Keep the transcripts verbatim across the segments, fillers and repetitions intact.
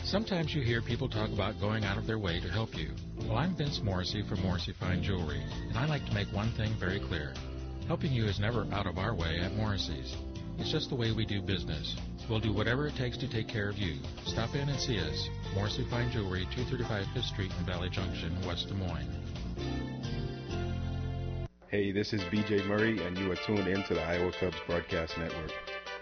Sometimes you hear people talk about going out of their way to help you. Well, I'm Vince Morrissey from Morrissey Fine Jewelry, and I like to make one thing very clear. Helping you is never out of our way at Morrissey's. It's just the way we do business. We'll do whatever it takes to take care of you. Stop in and see us. Morrissey Fine Jewelry, two thirty-five Fifth Street in Valley Junction, West Des Moines. Hey, this is B J Murray, and you are tuned in to the Iowa Cubs Broadcast Network.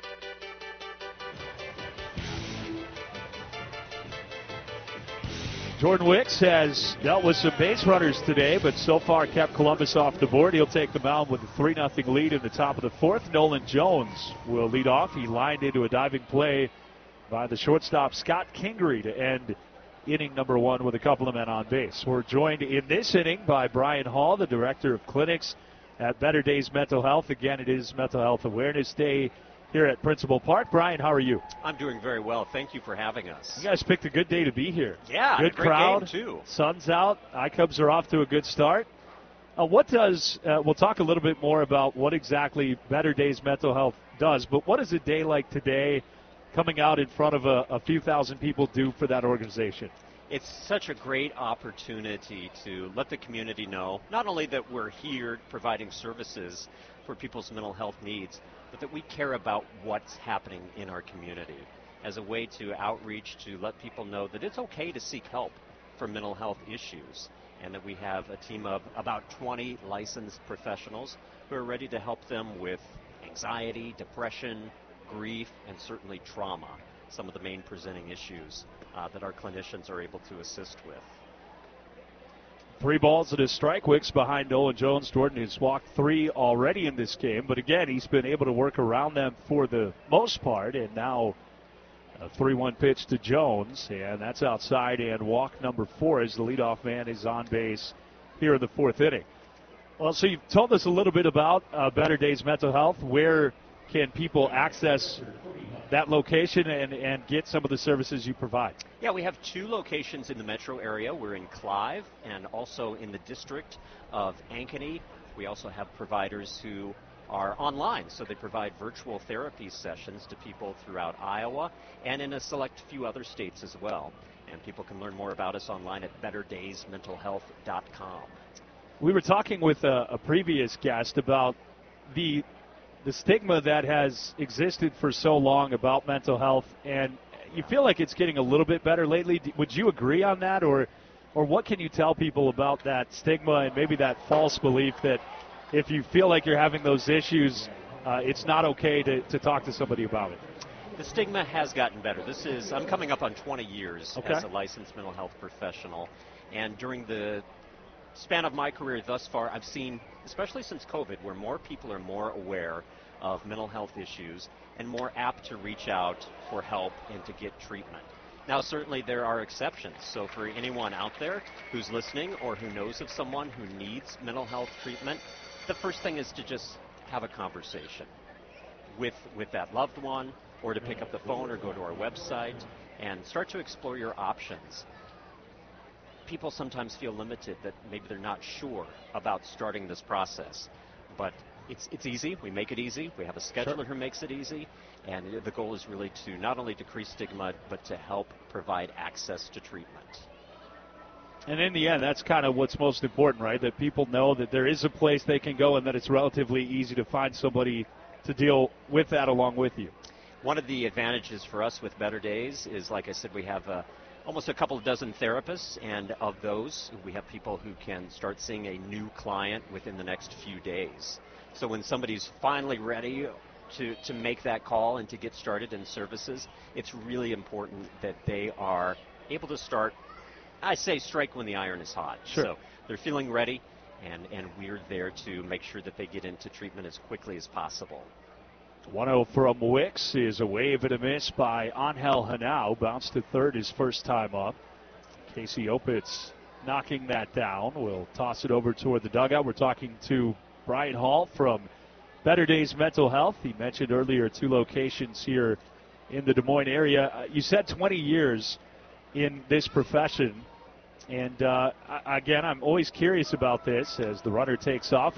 Jordan Wicks has dealt with some base runners today, but so far kept Columbus off the board. He'll take the mound with a three nothing lead in the top of the fourth. Nolan Jones will lead off. He lined into a diving play by the shortstop Scott Kingery to end inning number one with a couple of men on base. We're joined in this inning by Brian Hall, the director of clinics at Better Days Mental Health. Again, it is Mental Health Awareness Day here at Principal Park. Brian, how are you? I'm doing very well. Thank you for having us. You guys picked a good day to be here. Yeah, good a great crowd. Game too. Sun's out. iCubs are off to a good start. Uh, what does, uh, we'll talk a little bit more about what exactly Better Days Mental Health does, but what does a day like today, coming out in front of a, a few thousand people, do for that organization? It's such a great opportunity to let the community know not only that we're here providing services for people's mental health needs, but that we care about what's happening in our community as a way to outreach to let people know that it's okay to seek help for mental health issues, and that we have a team of about twenty licensed professionals who are ready to help them with anxiety, depression, grief, and certainly trauma, some of the main presenting issues uh, that our clinicians are able to assist with. Three balls and a strike. Wicks behind Nolan Jones. Jordan has walked three already in this game, but again, he's been able to work around them for the most part, and now a three one pitch to Jones, and that's outside, and walk number four as the leadoff man is on base here in the fourth inning. Well, so you've told us a little bit about uh, Better Days Mental Health. Where can people access that location and, and get some of the services you provide? Yeah, we have two locations in the metro area. We're in Clive and also in the district of Ankeny. We also have providers who are online, so they provide virtual therapy sessions to people throughout Iowa and in a select few other states as well. And people can learn more about us online at better days mental health dot com. We were talking with a, a previous guest about the the stigma that has existed for so long about mental health, and you feel like it's getting a little bit better lately. Would you agree on that, or or what can you tell people about that stigma and maybe that false belief that if you feel like you're having those issues, uh, it's not okay to, to talk to somebody about it? The stigma has gotten better. This is, I'm coming up on twenty years okay. as a licensed mental health professional, and during the span of my career thus far, I've seen, especially since COVID, where more people are more aware of mental health issues and more apt to reach out for help and to get treatment. Now, certainly there are exceptions. So for anyone out there who's listening or who knows of someone who needs mental health treatment, the first thing is to just have a conversation with, with that loved one, or to pick up the phone or go to our website and start to explore your options. People sometimes feel limited, that maybe they're not sure about starting this process, but It's it's easy. We make it easy. We have a scheduler sure. who makes it easy. And the goal is really to not only decrease stigma, but to help provide access to treatment. And in the end, that's kind of what's most important, right? That people know that there is a place they can go and that it's relatively easy to find somebody to deal with that along with you. One of the advantages for us with Better Days is, like I said, we have uh, almost a couple of dozen therapists, and of those, we have people who can start seeing a new client within the next few days. So when somebody's finally ready to, to make that call and to get started in services, it's really important that they are able to start, I say strike when the iron is hot. Sure. So they're feeling ready, and, and we're there to make sure that they get into treatment as quickly as possible. one oh from Wicks is a wave and a miss by Angel Hanau. Bounced to third his first time up. Casey Opitz knocking that down. We'll toss it over toward the dugout. We're talking to Brian Hall from Better Days Mental Health. He mentioned earlier two locations here in the Des Moines area. Uh, you said twenty years in this profession. And, uh, again, I'm always curious about this as the runner takes off.